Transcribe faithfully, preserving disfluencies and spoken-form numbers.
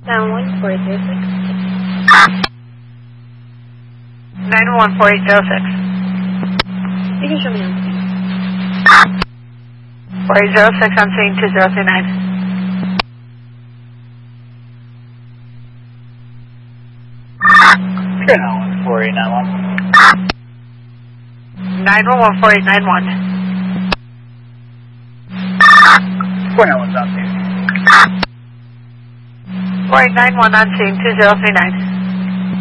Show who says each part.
Speaker 1: nine one four eight zero six.
Speaker 2: nine one four eight zero six.
Speaker 1: You can show me on scene.
Speaker 2: four eight zero six on scene two zero three nine.
Speaker 3: nine one four eight nine one.
Speaker 2: nine one one four eight nine one.
Speaker 3: four nine one's on scene.
Speaker 2: four eight nine one on scene two zero three nine.